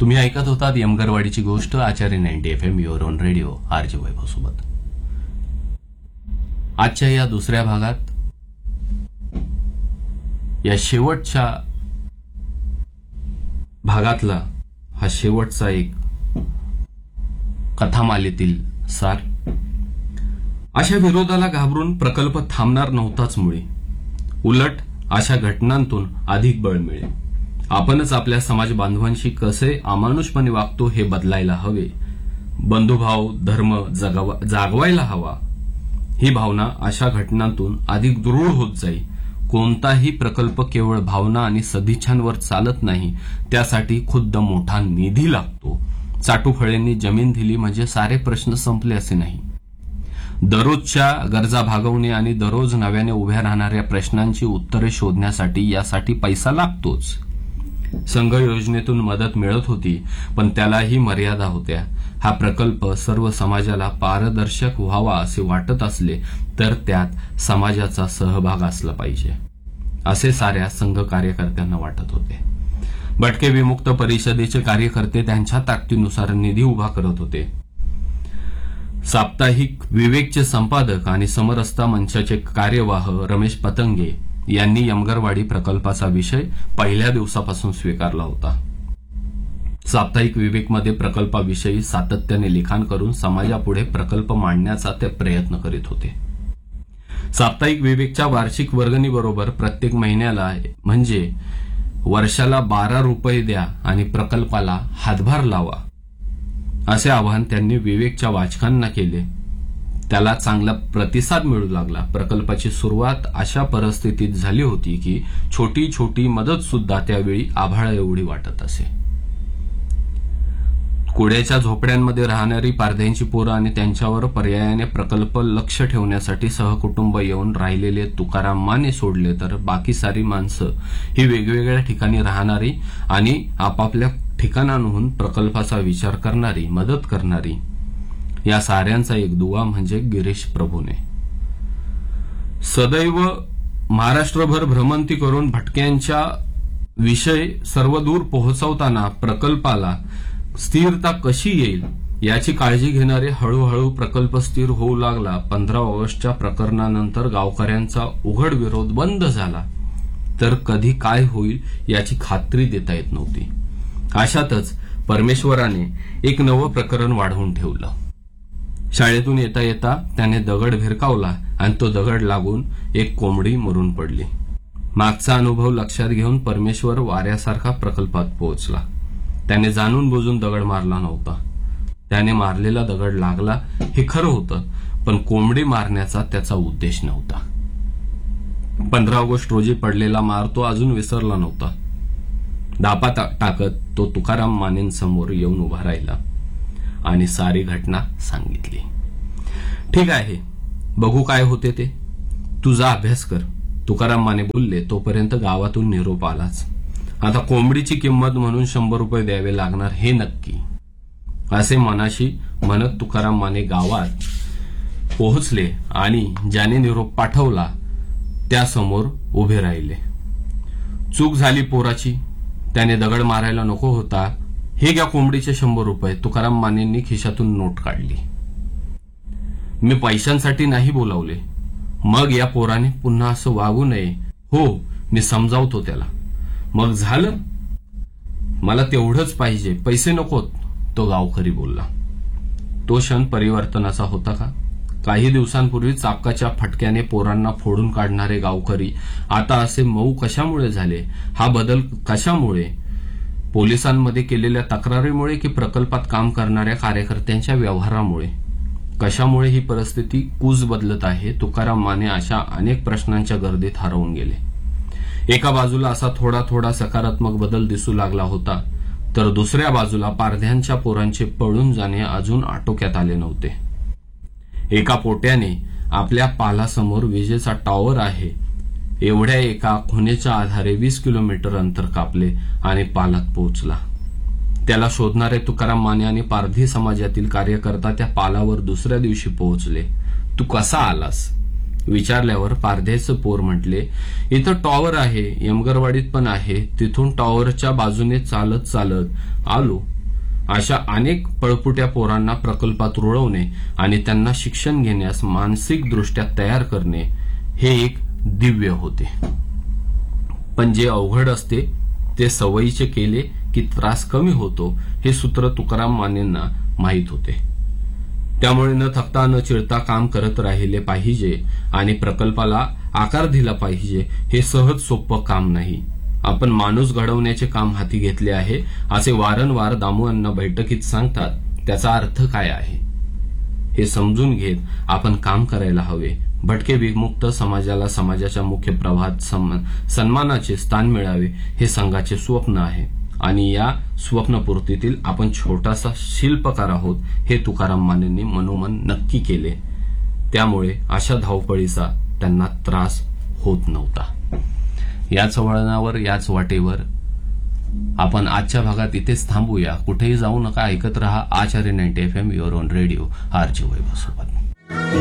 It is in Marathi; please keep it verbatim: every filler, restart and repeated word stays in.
तुम्ही ऐकत होतात यमगरवाडीची गोष्ट, आचार्य ninety F am your on radio, RJ वैभव सोबत. आजच्या या दुसऱ्या भागात, या शेवटच्या भागातला हा शेवटचा एक कथामालेतील सार. अशा विरोधाला घाबरून प्रकल्प थांबणार नव्हताच मुळी. उलट अशा घटनांतून अधिक बळ मिळेल. आपणच आपल्या समाज बांधवांशी कसे अमानुषपणे वागतो हे बदलायला हवे. बंधुभाव धर्म जगवा जागवायला हवा. ही भावना अशा घटनांतून अधिक दृढ होत जाईल. कोणताही प्रकल्प केवळ भावना आणि सदिच्छांवर चालत नाही, त्यासाठी खुद्द मोठा निधी लागतो. चाटुफळेंनी जमीन दिली म्हणजे सारे प्रश्न संपले असे नाही. दररोजच्या गरजा भागवणे आणि दररोज नव्याने उभ्या राहणाऱ्या प्रश्नांची उत्तरे शोधण्यासाठी यासाठी पैसा लागतोच. संघ योजनेतून मदत मिळत होती, पण त्यालाही मर्यादा होत्या. हा प्रकल्प सर्व समाजाला पारदर्शक व्हावा असे वाटत असले तर त्यात समाजाचा सहभाग असला पाहिजे, असे साऱ्या संघ कार्यकर्त्यांना वाटत होते. भटके विमुक्त परिषदेचे कार्यकर्ते त्यांच्या ताकदीनुसार निधी उभा करत होते. साप्ताहिक विवेकचे संपादक आणि समरसता मंचाचे कार्यवाह रमेश पतंगे यांनी यमगरवाडी प्रकल्पाचा विषय पहिल्या दिवसापासून स्वीकारला होता. साप्ताहिक विवेकमध्ये प्रकल्पाविषयी सातत्याने लिखाण करून समाजापुढे प्रकल्प मांडण्याचा ते प्रयत्न करीत होते. साप्ताहिक विवेकच्या वार्षिक वर्गणीबरोबर प्रत्येक महिन्याला म्हणजे वर्षाला बारा रुपये द्या आणि प्रकल्पाला हातभार लावा, असे आवाहन त्यांनी विवेकच्या वाचकांना केले. त्याला चांगला प्रतिसाद मिळू लागला. प्रकल्पाची सुरुवात अशा परिस्थितीत झाली होती की छोटी छोटी मदत सुद्धा त्यावेळी आभाळा एवढी वाटत असे. कुड्याच्या झोपड्यांमध्ये राहणारी पारध्यांची पोरं आणि त्यांच्यावर पर्यायाने प्रकल्प लक्ष ठेवण्यासाठी सहकुटुंब येऊन राहिलेले तुकाराम माने सोडले तर बाकी सारी माणसं ही वेगवेगळ्या ठिकाणी राहणारी आणि आपापल्या ठिकाणांहून प्रकल्पाचा विचार करणारी, मदत करणारी, या साऱ्यांचा एक दुवा म्हणजे गिरीश प्रभूने. सदैव महाराष्ट्रभर भ्रमंती करून भटक्यांच्या विषय सर्वदूर पोहोचवताना प्रकल्पाला स्थिरता कशी येईल याची काळजी घेणारे हळूहळू प्रकल्प स्थिर होऊ लागला. पंधरा ऑगस्टच्या प्रकरणानंतर गावकऱ्यांचा उघड विरोध बंद झाला तर कधी काय होईल याची खात्री देता येत नव्हती. अशातच परमेश्वराने एक नवं प्रकरण वाढवून ठेवलं. शाळेतून येता येता त्याने दगड भिरकावला आणि तो दगड लागून एक कोंबडी मरून पडली. मागचा अनुभव लक्षात घेऊन परमेश्वर वाऱ्यासारखा प्रकल्पात पोहोचला. त्याने जाणून बुजून दगड मारला नव्हता. त्याने मारलेला दगड लागला हे खरं होतं, पण कोंबडी मारण्याचा त्याचा उद्देश नव्हता. पंधरा ऑगस्ट रोजी पडलेला मार तो अजून विसरला नव्हता. दापा टाकत तो तुकाराम मानेंसमोर येऊन उभा राहिला आणि सारी घटना सांगितली. ठीक आहे, बघू काय होते ते. तुझा अभ्यास कर, तुकाराम माने बोलले. तोपर्यंत गावातून निरोप आलाच. आता कोंबडीची किंमत म्हणून शंभर रुपये द्यावे लागणार हे नक्की, असे मनाशी म्हणत तुकाराम माने गावात पोहोचले आणि ज्याने निरोप पाठवला त्यासमोर उभे राहिले. चूक झाली पोराची, त्याने दगड मारायला नको होता. हे घ्या कोंबडीचे शंभर रुपये. तुकाराम मानेंनी खिशातून नोट काढली. मी पैशांसाठी नाही बोलावले. मग या पोराने पुन्हा असं वागू नये. हो, मी समजावतो त्याला. मग झालं, मला तेवढंच पाहिजे, पैसे नकोत, तो गावकरी बोलला. तो क्षण परिवर्तनाचा होता का? काही दिवसांपूर्वी चापकाच्या फटक्याने पोरांना फोडून काढणारे गावकरी आता असे मऊ कशामुळे झाले? हा बदल कशामुळे? पोलिसांमध्ये केलेल्या तक्रारीमुळे की प्रकल्पात काम करणाऱ्या कार्यकर्त्यांच्या व्यवहारामुळे? कशामुळे ही परिस्थिती कूच बदलत आहे? तुकाराम माने अशा अनेक प्रश्नांच्या गर्दीत हरवून गेले. एका बाजूला असा थोडा थोडा सकारात्मक बदल दिसू लागला होता, तर दुसऱ्या बाजूला पारध्यांच्या पोरांचे पळून जाणे अजून आटोक्यात आले नव्हते. एका पोट्याने आपल्या पालासमोर विजेचा टॉवर आहे एवढ्या एका खुणेच्या आधारे वीस किलोमीटर अंतर कापले आणि पालात पोहोचला. त्याला शोधणारे तुकाराम माने आणि पारधी समाजातील कार्यकर्ता त्या पालावर दुसऱ्या दिवशी पोहोचले. तू कसा आलास? विचारल्यावर पारधेचं पोर म्हटले, इथं टॉवर आहे, यमगरवाडीत पण आहे, तिथून टॉवरच्या बाजूने चालत चालत आलो. अशा अनेक पळपुट्या पोरांना प्रकल्पात रुळवणे आणि त्यांना शिक्षण घेण्यास मानसिकदृष्ट्या तयार करणे हे एक दिव्य होते. पण जे अवघड असते ते सवयीचे केले की त्रास कमी होतो हे सूत्र तुकाराम मानेंना माहीत होते. त्यामुळे न थकता न चिडता काम करत राहिले पाहिजे आणि प्रकल्पाला आकार दिला पाहिजे. हे सहज सोपं काम नाही. आपण माणूस घडवण्याचे काम हाती घेतले आहे असे वारंवार दामुअण्णा बैठकीत सांगतात. त्याचा अर्थ काय आहे हे समजून घेत आपण काम करायला हवे. भटके विमुक्त समाजाला समाजाच्या मुख्य प्रवाहात सन्मानाचे स्थान मिळावे हे संघाचे स्वप्न आहे आणि या स्वप्नपूर्तीतील आपण छोटासा शिल्पकार आहोत हे तुकाराम मानेंनी मनोमन नक्की केले. त्यामुळे अशा धावपळीचा त्यांना त्रास होत नव्हता. याच वळणावर याच वाटेवर आपण आजच्या भागात इथेच थांबूया. कुठेही जाऊ नका. ऐकत रहा आचार्य ninety F am your on radio RJ वैभव सोबत.